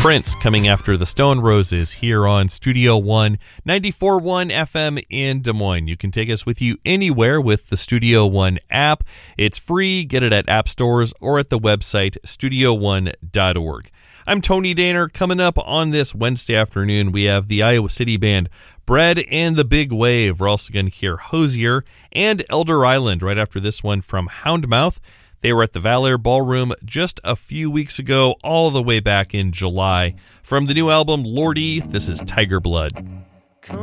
Prince coming after the Stone Roses here on Studio One, 94.1 FM in Des Moines. You can take us with you anywhere with the Studio One app. It's free. Get it at app stores or at the website studio1.org. I'm Tony Daner. Coming up on this Wednesday afternoon, we have the Iowa City Band, Bread and the Big Wave. We're also going to hear Hosier and Elder Island right after this one from Houndmouth. They were at the Valor Ballroom just a few weeks ago, all the way back in July. From the new album, Lordy, this is Tiger Blood.